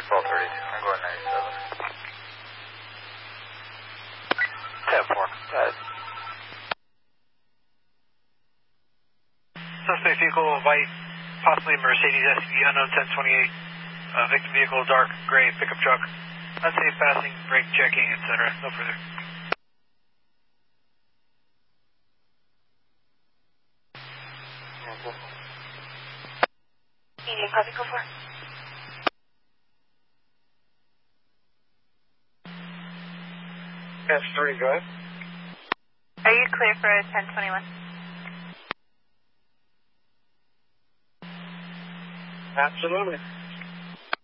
1232. I'm going 97. 10-4. Got it. Suspect vehicle, white, possibly Mercedes SUV, unknown 1028. Victim vehicle, dark gray pickup truck. Unsafe passing, brake checking, etc. No further. Medium, copy, go for it. S3, go ahead. Are you clear for 1021? Absolutely.